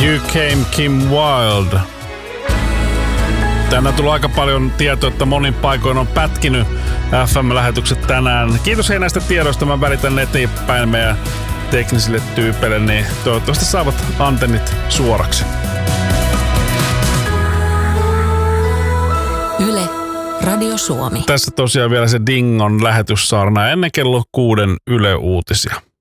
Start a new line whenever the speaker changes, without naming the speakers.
You Came Kim Wilde. Tänään tuli aika paljon tietoa, että monin paikoin on pätkinyt FM-lähetykset tänään. Kiitos hei näistä tiedoista. Mä välitän eteenpäin meidän teknisille tyypeille, niin toivottavasti saavat antennit suoraksi.
Yle, Radio Suomi.
Tässä tosiaan vielä se Dingon lähetyssaarna ennen kello 6 Yle Uutisia.